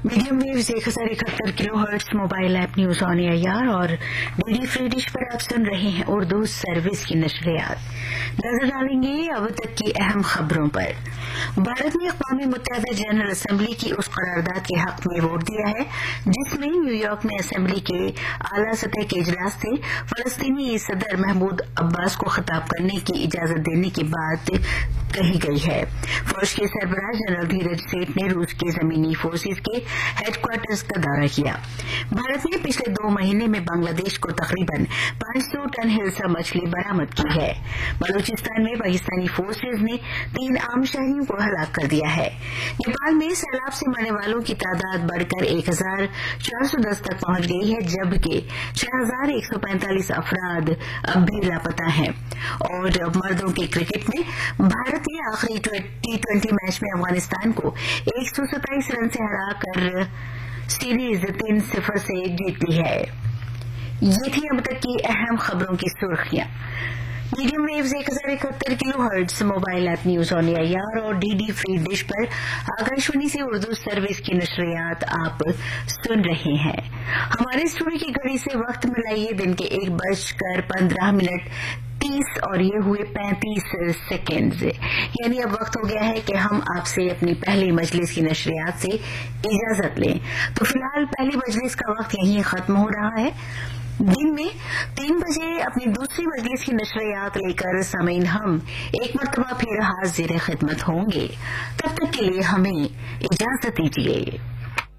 Medium waves 1071 kilo hertz mobile app news on AIR और DD free dish पर आप सुन रहे हैं उर्दू सर्विस की नशरियात। नजर डालेंगे अब तक की अहम खबरों पर। भारत ने अक़वाम मुत्तहिदा जनरल असेंबली की उस करारदाद के हक में वोट दिया है जिसमें न्यूयॉर्क में असेंबली के आला सतह के इजलास से फलस्तीनी सदर महमूद अब्बास को खिताब करने की इजाजत देने की बात कही गई है। फौज के सरबराह जनरल धीरज सेठ ने रूस के जमीनी फोर्सेज के हेडक्वार्टर्स का दौरा किया। भारत ने पिछले 2 महीने में बांग्लादेश को तकरीबन 500 टन हिल्सा मछली बरामद की है। बलूचिस्तान में पाकिस्तानी फोर्सेज ने 3 आम शहरियों को हलाक कर दिया है। नेपाल में सैलाब से मरने वालों की तादाद बढ़कर 1410 तक पहुंच गई है, जबकि 6145 अफराद अब भी लापता हैं। और मर्दों के क्रिकेट में भारत ने आखिरी T20 मैच में अफगानिस्तान को 127 रन से हराकर सीरीज 3-0 से जीत ली है। ये थी अब तक की अहम खबरों की सुर्खियां। Medium waves 1071 kilo hertz mobile app news on AIR और डीडी फ्री डिश पर आकाशवाणी से उर्दू सर्विस की नशरियात आप सुन रहे हैं। हमारे स्टूडियो की घड़ी से वक्त मिलाइए दिन के 1:15 और ये हुए 35 सेकेंड। यानी अब वक्त हो गया है कि हम आपसे अपनी पहली मजलिस की नशरियात से इजाजत लें। तो फिलहाल पहली मजलिस का वक्त यहीं खत्म हो रहा है। दिन में 3 बजे अपनी दूसरी मजलिस की नशरियात लेकर सामीन हम एक मरतबा फिर हाजिर खिदमत होंगे। तब तक के लिए हमें इजाजत दीजिए।